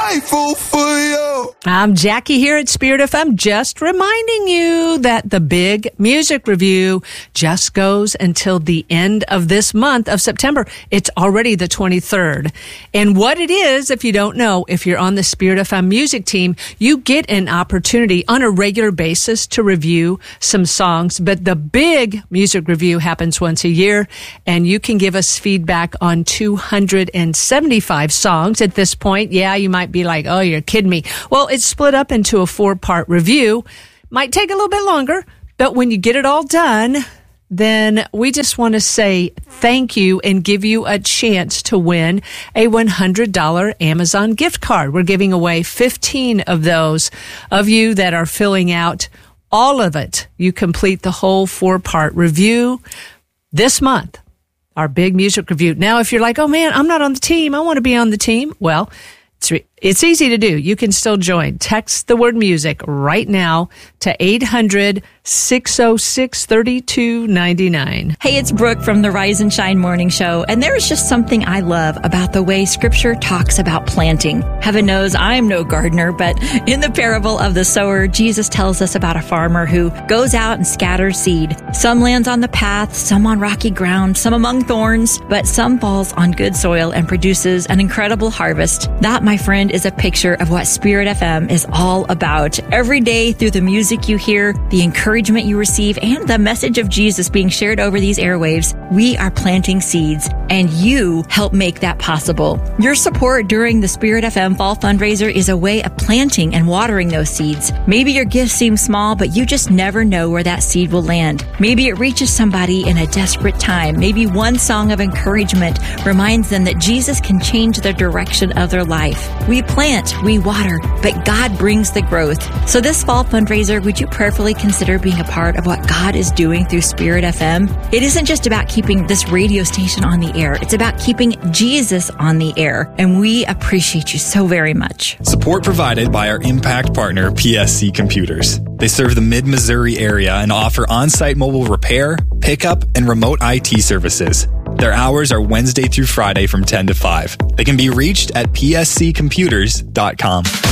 grateful for you. I'm Jackie here at Spirit FM, just reminding you that the big music review just goes until the end of this month of September. It's already the 23rd. And what it is, if you don't know, if you're on the Spirit FM music team, you get an opportunity on a regular basis to review some songs. But the big music review happens once a year, and you can give us feedback on 275 songs at this point. Yeah, you might be like, oh, you're kidding me. Well, it's split up into a 4-part review. Might take a little bit longer, but when you get it all done, then we just want to say thank you and give you a chance to win a $100 Amazon gift card. We're giving away 15 of those. Of you that are filling out all of it, you complete the whole 4-part review this month, our big music review. Now, if you're like, oh man, I'm not on the team, I want to be on the team. Well, it's easy to do. You can still join. Text the word music right now to 800-606-3299. Hey, it's Brooke from the Rise and Shine Morning Show, and there is just something I love about the way Scripture talks about planting. Heaven knows I'm no gardener, but in the parable of the sower, Jesus tells us about a farmer who goes out and scatters seed. Some lands on the path, some on rocky ground, some among thorns, but some falls on good soil and produces an incredible harvest. That, my friend, is a picture of what Spirit FM is all about. Every day, through the music you hear, the encouragement you receive, and the message of Jesus being shared over these airwaves, we are planting seeds, and you help make that possible. Your support during the Spirit FM Fall Fundraiser is a way of planting and watering those seeds. Maybe your gift seems small, but you just never know where that seed will land. Maybe it reaches somebody in a desperate time. Maybe one song of encouragement reminds them that Jesus can change the direction of their life. We plant, we water, but God brings the growth. So this fall fundraiser, would you prayerfully consider being a part of what God is doing through Spirit FM? It isn't just about keeping this radio station on the air. It's about keeping Jesus on the air. And we appreciate you so very much. Support provided by our impact partner, PSC Computers. They serve the mid-Missouri area and offer on-site mobile repair, pickup, and remote IT services. Their hours are Wednesday through Friday from 10 to 5. They can be reached at psccomputers.com.